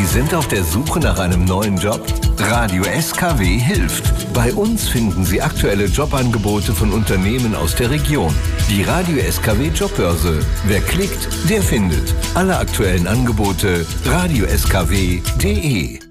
sind auf der Suche nach einem neuen Job? Radio SKW hilft. Bei uns finden Sie aktuelle Jobangebote von Unternehmen aus der Region. Die Radio SKW Jobbörse. Wer klickt, der findet. Alle aktuellen Angebote radioskw.de.